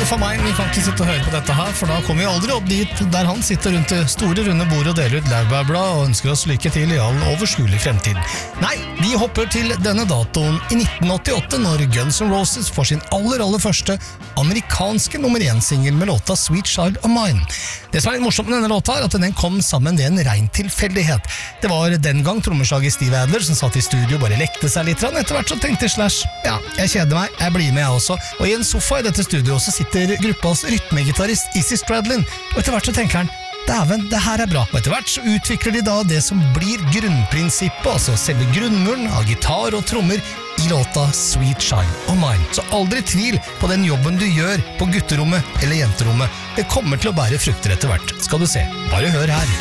for meg, vi kan ikke sitte og høre på dette her, for da kommer vi aldri opp dit der han sitter rundt det store runde bordet og deler ut laurbærblad og ønsker oss lykke til i all overskuelig fremtid. Nei, vi hopper til denne datoen i 1988 når Guns N' Roses får sin aller første amerikanske nummer 1-singel med låta Sweet Child of Mine. Det som er litt morsomt med denne låta er at den kom sammen ved en ren tilfeldighet. Det var den gang trommeslager Steve Adler som satt i studio og bare lekte seg litt. Etter hvert så tenkte Slash, ja, jeg kjeder meg, jeg blir med jeg også. Og i en sofa i dette studioet så sitter gruppas rytmegitarist Izzy Stradlin, og etter hvert så tenker han, dæven, det her er bra. Og etter hvert så utvikler de da det som blir grunnprinsippet, altså selve grunnmuren av gitar og trommer i låta Sweet Child of Mine. Så aldri tvil på den jobben du gjør på gutterommet eller jenterommet. Det kommer til å bære frukter etter hvert. Skal du se, bare hør her.